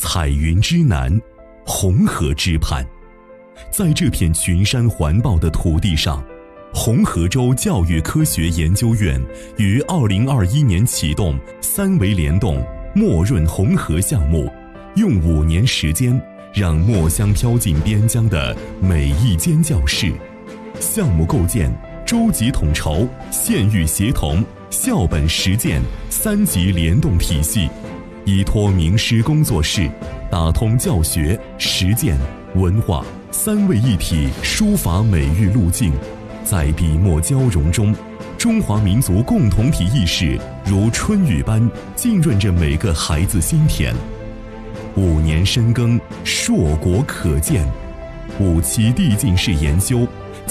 彩云之南，红河之畔。在这片群山环抱的土地上，红河州教育科学研究院于2021年启动3维联动墨润红河项目，用5年时间让墨香飘进边疆的每一间教室。项目构建州级统筹、县域协同、校本实践3级联动体系，依托名师工作室，打通教学、实践、文化3位一体书法美育路径。在笔墨交融中，中华民族共同体意识如春雨般浸润着每个孩子心田。5年深耕，硕果可见。5期递进式研修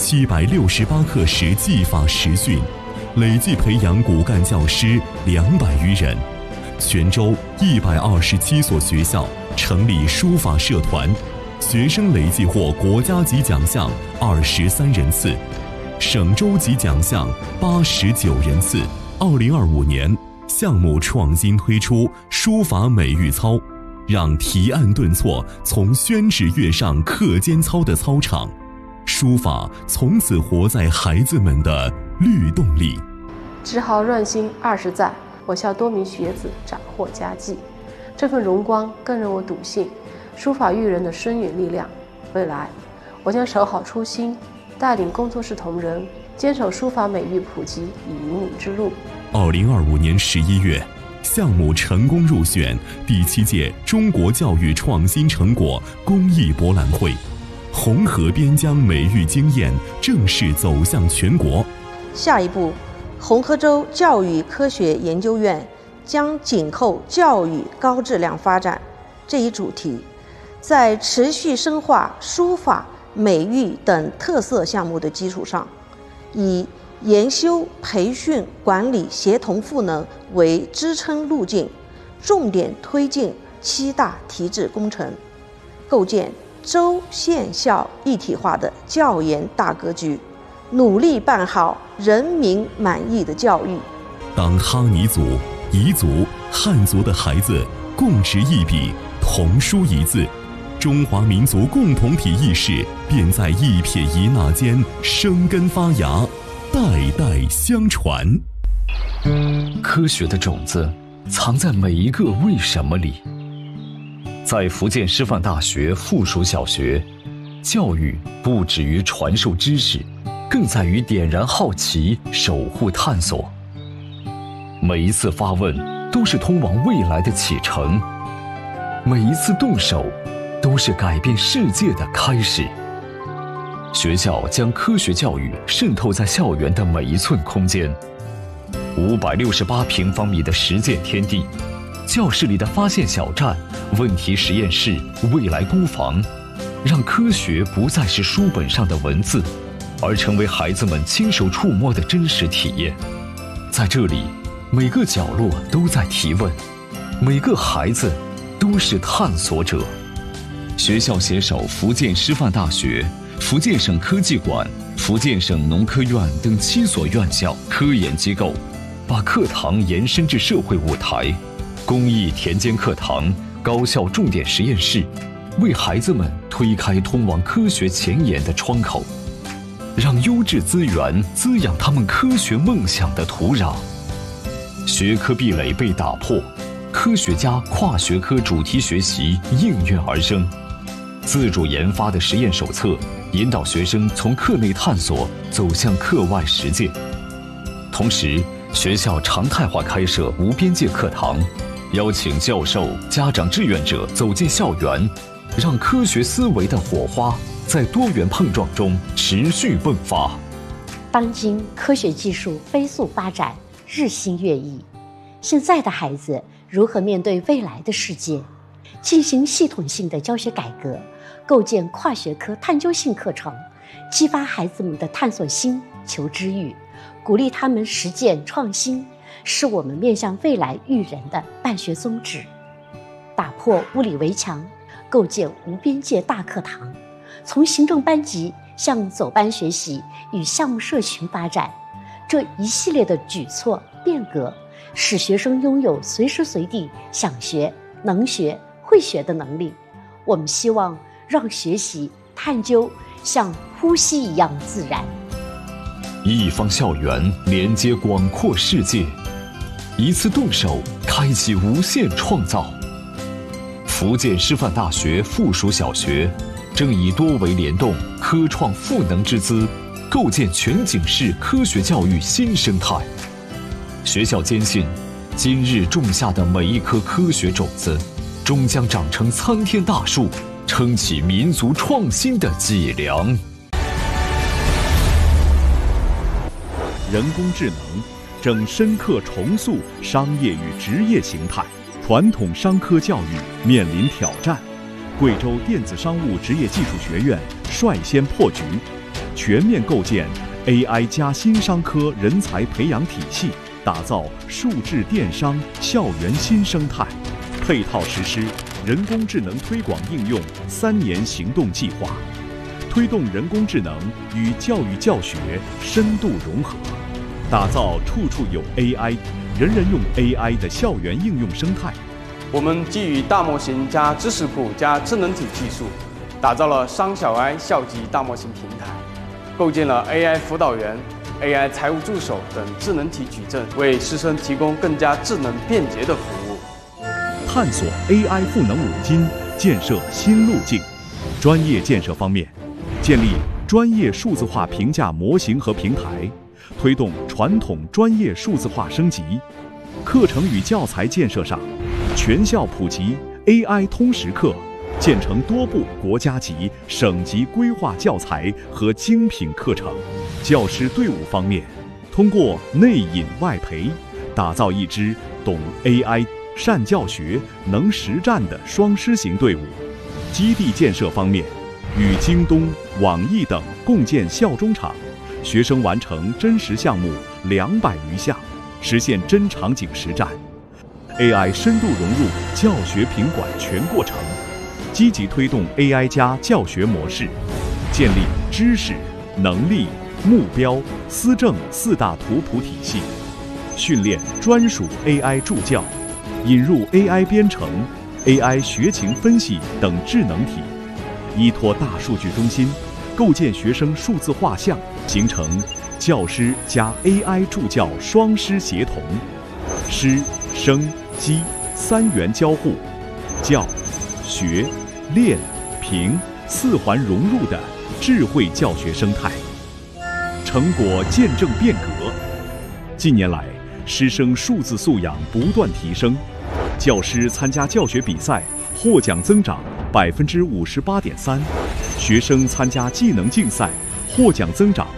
，768课时技法实训，累计培养骨干教师200余人。全州127所学校成立书法社团，学生累计获国家级奖项23人次，省州级奖项89人次。2025年，项目创新推出书法美育操，让提按顿挫从宣纸跃上课间操的操场，书法从此活在孩子们的律动里。 织毫润心20载，我校多名学子斩获佳绩，这份荣光更让我笃信书法育人的深远力量。未来，我将守好初心，带领工作室同仁坚守书法美育普及与引领之路。 2025年11月，项目成功入选第7届中国教育创新成果公益博览会，红河边疆美育经验正式走向全国。 下一步，红河州教育科学研究院将紧扣教育高质量发展这一主题，在持续深化书法、美育等特色项目的基础上，以研修、培训、管理协同赋能为支撑路径，重点推进7大提质工程，构建州县校一体化的教研大格局，努力办好人民满意的教育。 当哈尼族、彝族、汉族的孩子共执一笔，同书一字，中华民族共同体意识便在一撇一捺间生根发芽，代代相传。 科学的种子藏在每一个为什么里。在福建师范大学附属小学，教育不止于传授知识，更在于点燃好奇，守护探索。每一次发问都是通往未来的启程，每一次动手都是改变世界的开始。学校将科学教育渗透在校园的每一寸空间，568平方米的实践天地，教室里的发现小站、问题实验室、未来工坊，让科学不再是书本上的文字，而成为孩子们亲手触摸的真实体验。在这里，每个角落都在提问，每个孩子都是探索者。学校携手福建师范大学、福建省科技馆、福建省农科院等7所院校科研机构，把课堂延伸至社会舞台，公益田间课堂、高校重点实验室，为孩子们推开通往科学前沿的窗口，让优质资源滋养他们科学梦想的土壤。学科壁垒被打破，科学家跨学科主题学习应运而生。自主研发的实验手册引导学生从课内探索走向课外实践。同时，学校常态化开设无边界课堂，邀请教授、家长、志愿者走进校园，让科学思维的火花在多元碰撞中持续迸发。 当今科学技术飞速发展，日新月异，现在的孩子如何面对未来的世界？进行系统性的教学改革，构建跨学科探究性课程，激发孩子们的探索心、求知欲，鼓励他们实践创新，是我们面向未来育人的办学宗旨。打破物理围墙，构建无边界大课堂，从行政班级向走班学习与项目社群发展，这一系列的举措变革，使学生拥有随时随地想学、能学、 会学的能力。我们希望让学习、探究像呼吸一样自然。 一方校园连接广阔世界，一次动手开启无限创造。福建师范大学附属小学正以多维联动、科创赋能之姿，构建全景式科学教育新生态。学校坚信，今日种下的每一颗科学种子，终将长成参天大树，撑起民族创新的脊梁。 人工智能正深刻重塑商业与职业形态，传统商科教育面临挑战。贵州电子商务职业技术学院率先破局，全面构建 AI 加新商科人才培养体系，打造数字电商校园新生态，配套实施人工智能推广应用3年行动计划，推动人工智能与教育教学深度融合，打造处处有 AI、人人用 AI 的校园应用生态。 我们基于大模型加知识库加智能体技术，打造了商小 AI 校级大模型平台，构建了 AI 辅导员、AI 财务助手等智能体矩阵，为师生提供更加智能便捷的服务。 探索 AI 赋能5金，建设新路径。专业建设方面，建立专业数字化评价模型和平台，推动传统专业数字化升级。课程与教材建设上，全校普及 AI 通识课，建成多部国家级、省级规划教材和精品课程。教师队伍方面，通过内引外培，打造一支懂 AI、善教学、能实战的双师型队伍。基地建设方面，与京东、网易等共建校中场，学生完成真实项目200余项，实现真场景实战。AI 深度融入教学品管全过程，积极推动 AI 加教学模式，建立知识、能力、目标、思政4大图谱体系，训练专属 AI 助教，引入 AI 编程、AI 学情分析等智能体，依托大数据中心，构建学生数字画像，形成教师加 AI 助教双师协同，师、生、机3元交互，教、学、练、评4环融入的智慧教学生态。成果见证变革。近年来，师生数字素养不断提升，教师参加教学比赛获奖增长58.3%，学生参加技能竞赛获奖增长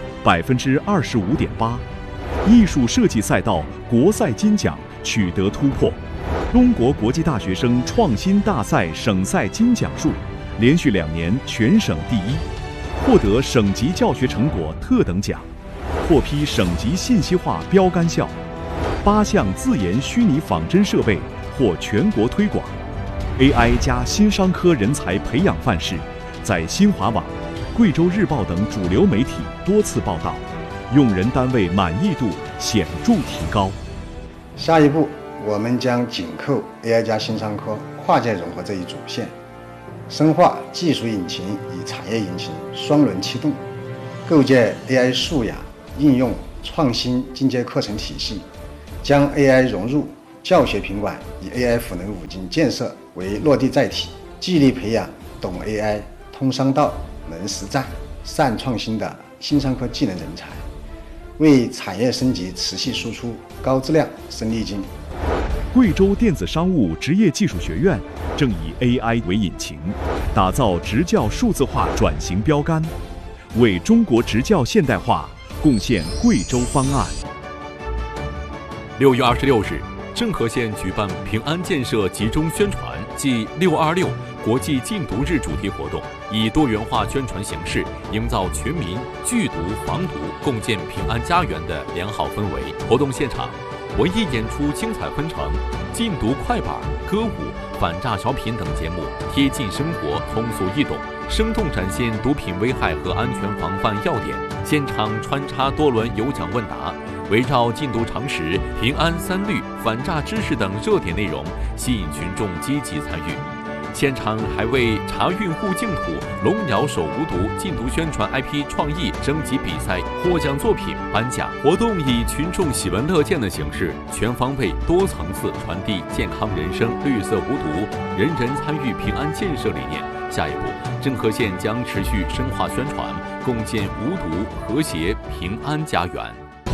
25.8%，艺术设计赛道国赛金奖取得突破，中国国际大学生创新大赛省赛金奖数连续2年全省第1，获得省级教学成果特等奖，获批省级信息化标杆校，8项自研虚拟仿真设备获全国推广。AI 加新商科人才培养范式在新华网、贵州日报等主流媒体多次报道，用人单位满意度显著提高。 下一步，我们将紧扣 AI 加新商科跨界融合这一主线，深化技术引擎与产业引擎双轮驱动，构建 AI 素养应用创新进阶课程体系，将 AI 融入教学品管以 AI 赋能5金建设为落地载体，激励培养懂 AI、通商道、能实战、善创新的新商科技能人才，为产业升级持续输出高质量生力军。 贵州电子商务职业技术学院正以 AI 为引擎，打造职教数字化转型标杆，为中国职教现代化贡献贵州方案。 6月26日，郑和县举办平安建设集中宣传暨626国际禁毒日主题活动，以多元化宣传形式，营造全民拒毒、防毒、共建平安家园的良好氛围。活动现场，文艺演出精彩纷呈，禁毒快板、歌舞、反诈小品等节目贴近生活，通俗易懂，生动展现毒品危害和安全防范要点。现场穿插多轮有奖问答，围绕禁毒常识、平安3律、反诈知识等热点内容，吸引群众积极参与。 现场还为茶韵护净土、龙窑手无毒禁毒宣传 IP 创意征集比赛获奖作品颁奖。活动以群众喜闻乐见的形式，全方位、多层次传递健康人生、绿色无毒、人人参与平安建设理念。下一步，郑和县将持续深化宣传，共建无毒、和谐、平安家园。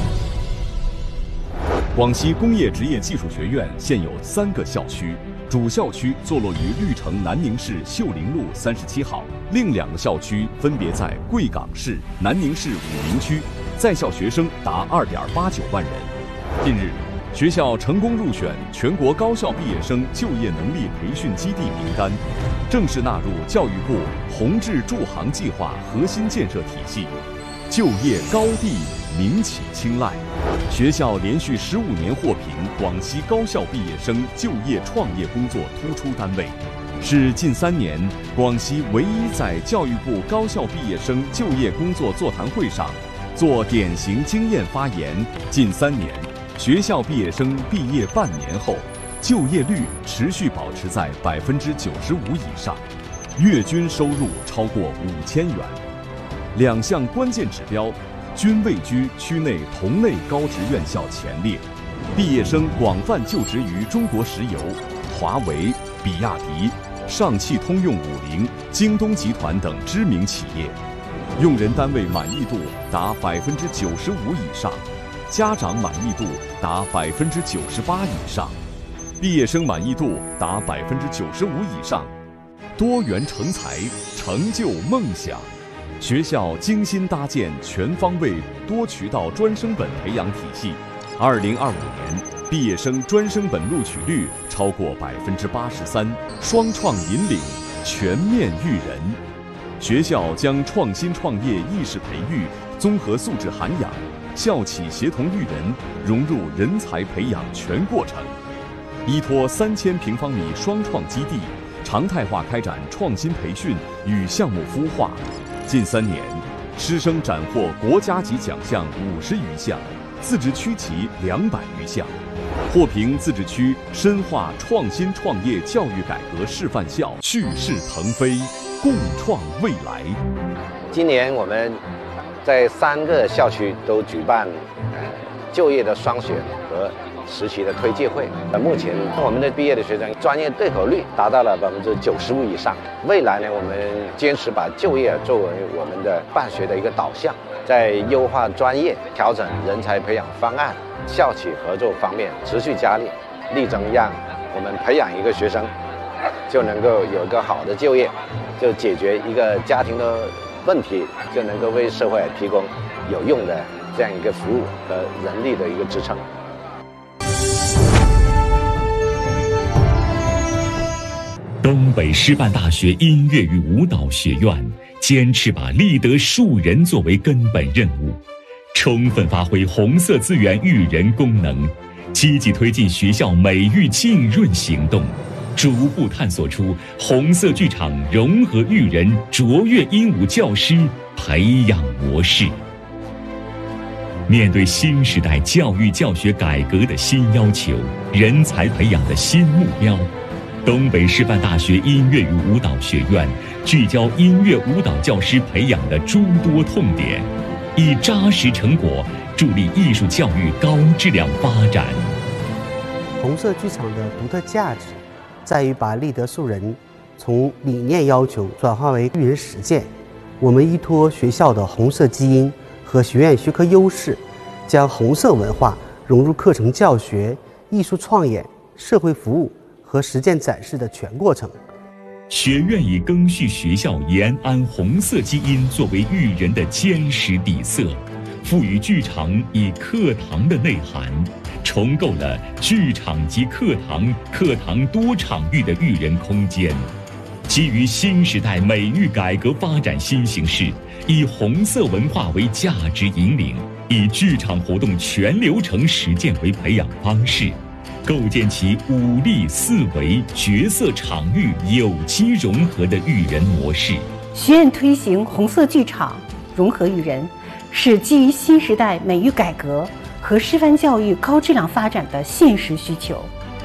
广西工业职业技术学院现有3个校区，主校区坐落于绿城南宁市秀林路37号，另2个校区分别在贵港市、南宁市武宁区，在校学生达2.89万人。近日，学校成功入选全国高校毕业生就业能力培训基地名单，正式纳入教育部宏志驻杭计划核心建设体系，就业高地民企青睐。学校连续15年获评广西高校毕业生就业创业工作突出单位，是近3年广西唯一在教育部高校毕业生就业工作座谈会上做典型经验发言。近3年，学校毕业生毕业半年后，就业率持续保持在95%以上，月均收入超过5000元。2项关键指标均位居区内同类高职院校前列，毕业生广泛就职于中国石油、华为、比亚迪、上汽通用50、京东集团等知名企业，用人单位满意度达95%以上，家长满意度达98%以上，毕业生满意度达95%以上，多元成才，成就梦想。学校精心搭建全方位、多渠道专升本培养体系，2025年毕业生专升本录取率超过83%，双创引领，全面育人。学校将创新创业意识培育、综合素质涵养、校企协同育人融入人才培养全过程，依托3000平方米双创基地，常态化开展创新培训与项目孵化。近3年，师生斩获国家级奖项50余项，自治区级200余项，获评自治区深化创新创业教育改革示范校，蓄势腾飞，共创未来。 今年我们在3个校区都举办就业的双选和实习的推介会。目前我们的毕业的学生专业对口率达到了95%以上。未来呢，我们坚持把就业作为我们的办学的一个导向，在优化专业、调整人才培养方案、校企合作方面持续加力，力争让我们培养一个学生就能够有一个好的就业，就解决一个家庭的问题，就能够为社会提供有用的这样一个服务和人力的一个支撑。 东北师范大学音乐与舞蹈学院坚持把立德树人作为根本任务，充分发挥红色资源育人功能，积极推进学校美育浸润行动，逐步探索出红色剧场融合育人卓越音舞教师培养模式。面对新时代教育教学改革的新要求，人才培养的新目标，东北师范大学音乐与舞蹈学院聚焦音乐舞蹈教师培养的诸多痛点，以扎实成果助力艺术教育高质量发展。 红色剧场的独特价值在于把立德树人从理念要求转化为育人实践。我们依托学校的红色基因和学院学科优势，将红色文化融入课程教学、艺术创演、社会服务和实践展示的全过程。 学院以赓续学校延安红色基因作为育人的坚实底色，赋予剧场以课堂的内涵，重构了剧场及课堂多场域的育人空间。基于新时代美育改革发展新形势，以红色文化为价值引领，以剧场活动全流程实践为培养方式，构建起5力4维角色场域有机融合的育人模式。 学院推行红色剧场融合育人，是基于新时代美育改革和师范教育高质量发展的现实需求。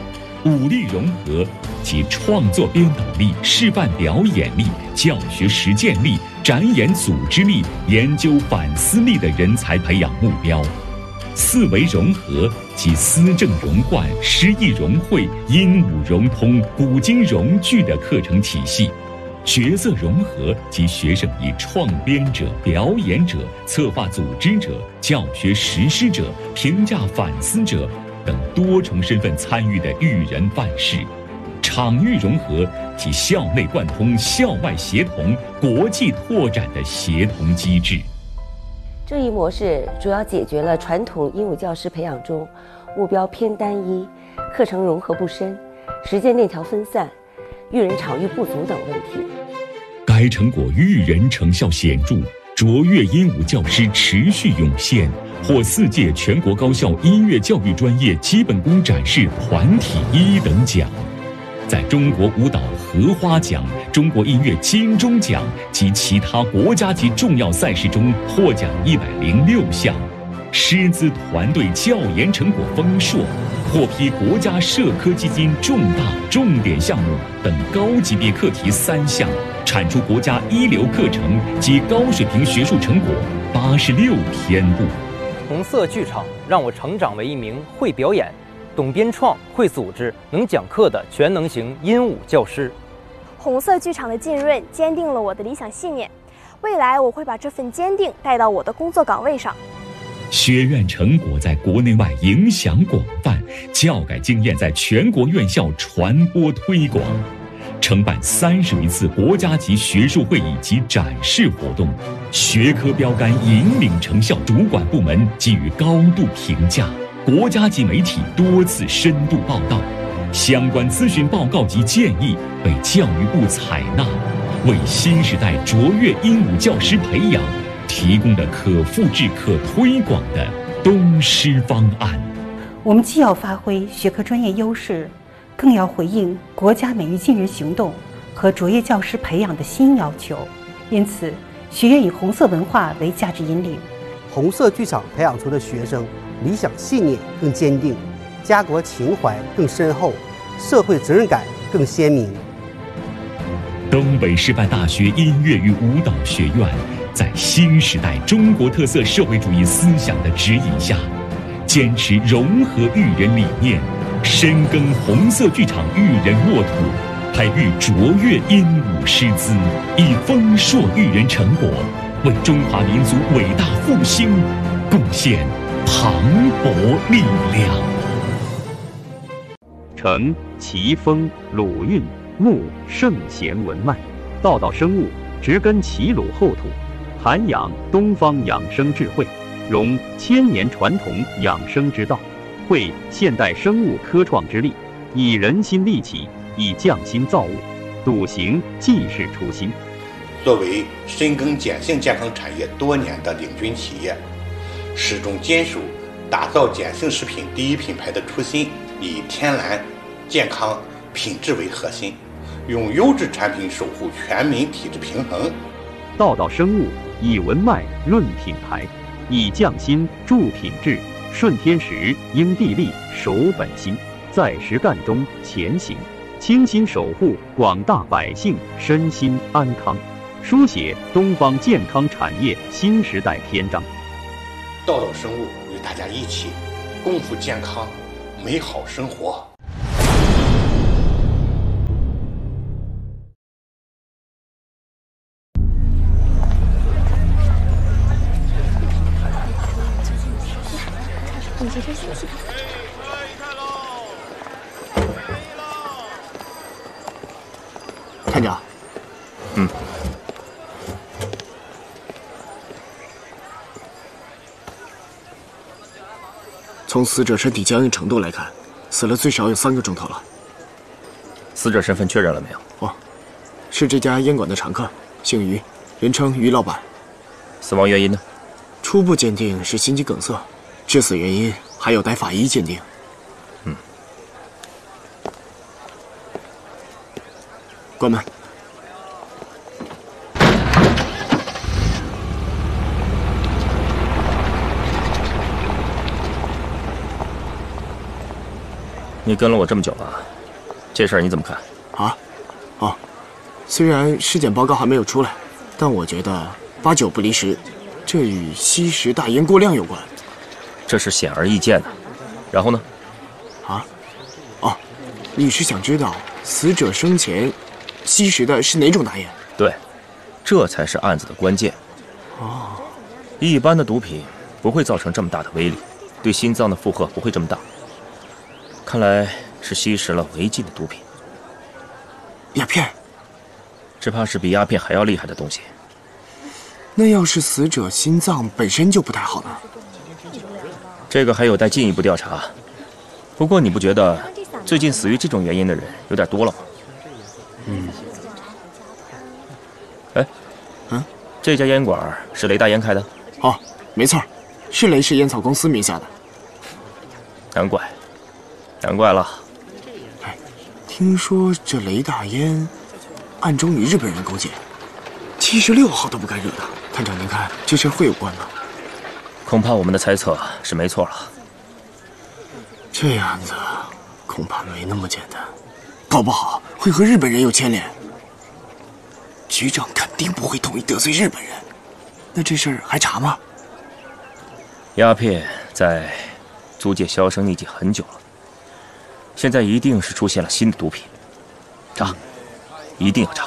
武力融合及创作编导力、示范表演力、教学实践力、展演组织力、研究反思力的人才培养目标；四维融合及思政融贯、诗意融汇、音舞融通、古今融聚的课程体系；角色融合及学生以创编者、表演者、策划组织者、教学实施者、评价反思者等多重身份参与的育人办事；场域融合及校内贯通、校外协同、国际拓展的协同机制。 这一模式主要解决了传统鹦鹉教师培养中目标偏单一、课程融合不深、实践链条分散、育人场域不足等问题。 该成果育人成效显著，卓越鹦鹉教师持续涌现，获4届全国高校音乐教育专业基本功展示团体1等奖，在中国舞蹈荷花奖、中国音乐金钟奖及其他国家级重要赛事中获奖106项，师资团队教研成果丰硕，获批国家社科基金重大重点项目等高级别课题3项，产出国家一流课程及高水平学术成果86篇部。 红色剧场让我成长为一名会表演、懂编创、会组织、能讲课的全能型鹦鹉教师。 红色剧场的浸润坚定了我的理想信念，未来我会把这份坚定带到我的工作岗位上。 学院成果在国内外影响广泛，教改经验在全国院校传播推广，承办30余次国家级学术会议及展示活动，学科标杆引领成效主管部门给予高度评价，国家级媒体多次深度报道，相关咨询报告及建议被教育部采纳，为新时代卓越鹦鹉教师培养提供了可复制、可推广的东师方案。 我们既要发挥学科专业优势，更要回应国家美育近人行动和卓越教师培养的新要求。因此，学院以红色文化为价值引领， 红色剧场培养出的学生理想信念更坚定，家国情怀更深厚，社会责任感更鲜明。 东北师范大学音乐与舞蹈学院在新时代中国特色社会主义思想的指引下，坚持融合育人理念，深耕红色剧场育人沃土，培育卓越鹦鹉师资，以丰硕育人成果，为中华民族伟大复兴贡献磅礴力量。 承奇风鲁韵木圣贤文脉，道道生物植根齐鲁厚土，涵养东方养生智慧，融千年传统养生之道，汇现代生物科创之力，以人心利己，以匠心造物，笃行济世初心。 作为深耕碱性健康产业多年的领军企业，始终坚守打造碱性食品第一品牌的初心，以天然、健康、品质为核心，用优质产品守护全民体质平衡。 道道生物以文脉论品牌，以匠心铸品质，顺天时应地利守本心，在实干中前行，倾心守护广大百姓身心安康，书写东方健康产业新时代篇章。 道道生物与大家一起共赴健康美好生活。 你这休息。 探长，从死者身体僵硬程度来看，死了最少有3个钟头了。 死者身份确认了没有？ 哦，是这家烟馆的常客，姓于，人称于老板。 死亡原因呢？ 初步鉴定是心肌梗塞，致死原因还有待法医鉴定。关门。 你跟了我这么久了， 这事儿你怎么看？ 虽然尸检报告还没有出来，但我觉得8、9不离10，这与吸食大烟过量有关。 这是显而易见的。然后呢？ 你是想知道死者生前吸食的是哪种大烟？ 对，这才是案子的关键。一般的毒品不会造成这么大的威力，对心脏的负荷不会这么大。看来是吸食了违禁的毒品。 鸦片？ 只怕是比鸦片还要厉害的东西。 那要是死者心脏本身就不太好呢？ 这个还有待进一步调查。不过你不觉得最近死于这种原因的人有点多了吗？这家烟馆是雷大烟开的？ 没错，是雷氏烟草公司名下的。 难怪了。 听说这雷大烟暗中与日本人勾结，76号都不该惹的。探长，您看这事会有关吗？ 恐怕我们的猜测是没错了。 这案子恐怕没那么简单，搞不好会和日本人有牵连。局长肯定不会同意得罪日本人，那这事儿还查吗？ 鸦片在租界销声匿迹很久了，现在一定是出现了新的毒品，查，一定要查。